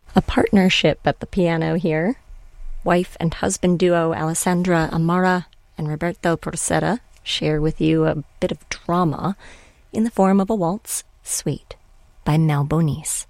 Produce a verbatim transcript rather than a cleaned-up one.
A partnership at the piano here. Wife and husband duo Alessandra Amara and Roberto Porcetta share with you a bit of drama in the form of a waltz, Sweet, by Mel Bonis.